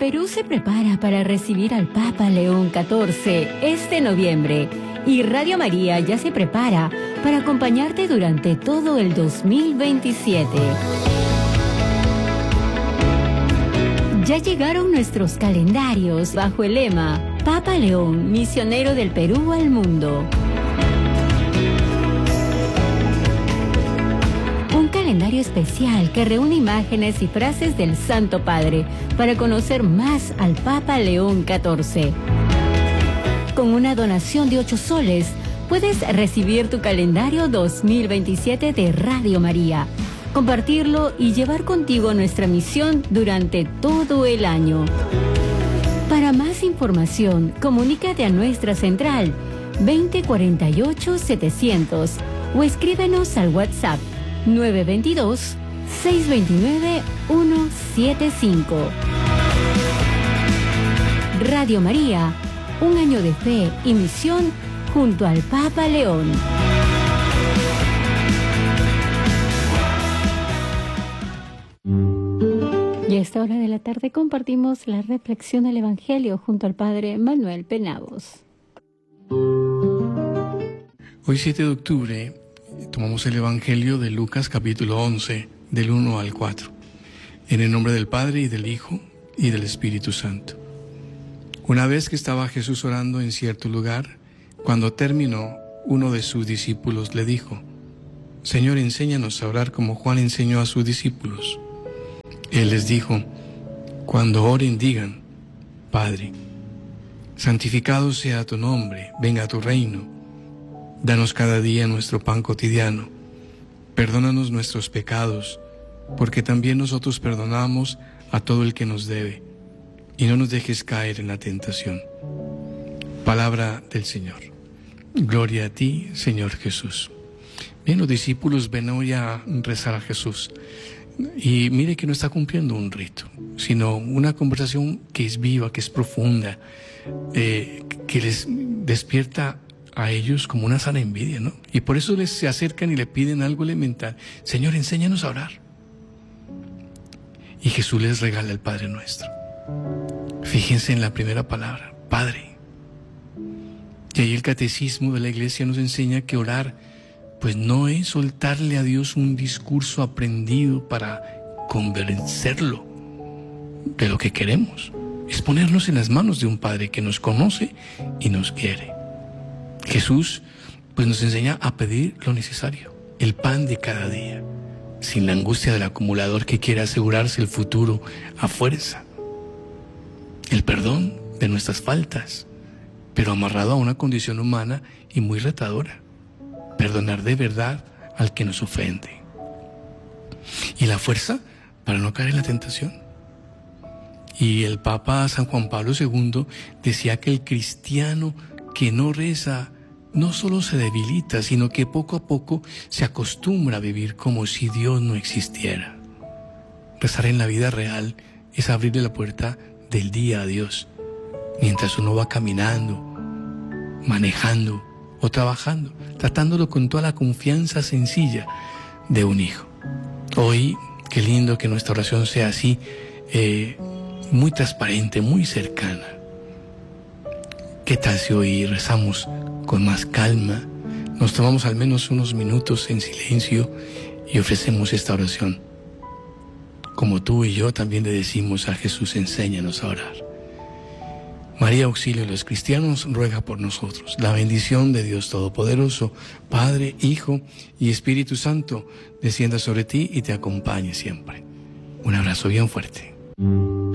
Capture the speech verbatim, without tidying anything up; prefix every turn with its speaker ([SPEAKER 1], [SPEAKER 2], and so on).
[SPEAKER 1] Perú se prepara para recibir al Papa León catorce este noviembre y Radio María ya se prepara para acompañarte durante todo el dos mil veintisiete. Ya llegaron nuestros calendarios bajo el lema Papa León, misionero del Perú al mundo. Un calendario especial que reúne imágenes y frases del Santo Padre para conocer más al Papa León catorce. Con una donación de ocho soles, puedes recibir tu calendario dos mil veintisiete de Radio María, compartirlo y llevar contigo nuestra misión durante todo el año. Para más información, comunícate a nuestra central veinte cuarenta y ocho setecientos o escríbenos al WhatsApp nueve dos dos, seis dos nueve, uno siete cinco. Radio María, un año de fe y misión junto al Papa León. Y a esta hora de la tarde compartimos la reflexión del Evangelio junto al Padre Manuel Penagos.
[SPEAKER 2] Hoy siete de octubre tomamos el Evangelio de Lucas capítulo once, del uno al cuatro. En el nombre del Padre y del Hijo y del Espíritu Santo. Una vez que estaba Jesús orando en cierto lugar, cuando terminó, uno de sus discípulos le dijo: Señor, enséñanos a orar como Juan enseñó a sus discípulos. Él les dijo: cuando oren digan: Padre, santificado sea tu nombre, venga tu reino. Danos cada día nuestro pan cotidiano. Perdónanos nuestros pecados, porque también nosotros perdonamos a todo el que nos debe. Y no nos dejes caer en la tentación. Palabra del Señor. Gloria a ti, Señor Jesús. Bien, los discípulos ven hoy a rezar a Jesús. Y mire que no está cumpliendo un rito, sino una conversación que es viva, que es profunda, eh, que les despierta a ellos como una sana envidia, ¿no? Y por eso les se acercan y le piden algo elemental: Señor, enséñanos a orar. Y Jesús les regala el Padre Nuestro. Fíjense en la primera palabra, Padre. Y ahí el catecismo de la Iglesia nos enseña que orar, pues no es soltarle a Dios un discurso aprendido para convencerlo de lo que queremos. Es ponernos en las manos de un Padre que nos conoce y nos quiere. Jesús pues nos enseña a pedir lo necesario, el pan de cada día, sin la angustia del acumulador que quiere asegurarse el futuro a fuerza. El perdón de nuestras faltas, pero amarrado a una condición humana y muy retadora. Perdonar de verdad al que nos ofende. Y la fuerza para no caer en la tentación. Y el Papa San Juan Pablo segundo decía que el cristiano que no reza no solo se debilita, sino que poco a poco se acostumbra a vivir como si Dios no existiera. Rezar en la vida real es abrirle la puerta del día a Dios, mientras uno va caminando, manejando o trabajando, tratándolo con toda la confianza sencilla de un hijo. Hoy, qué lindo que nuestra oración sea así, eh, muy transparente, muy cercana. ¿Qué tal si hoy rezamos con más calma, nos tomamos al menos unos minutos en silencio y ofrecemos esta oración? Como tú y yo también le decimos a Jesús: enséñanos a orar. María, auxilio de los cristianos, ruega por nosotros. La bendición de Dios Todopoderoso, Padre, Hijo y Espíritu Santo, descienda sobre ti y te acompañe siempre. Un abrazo bien fuerte.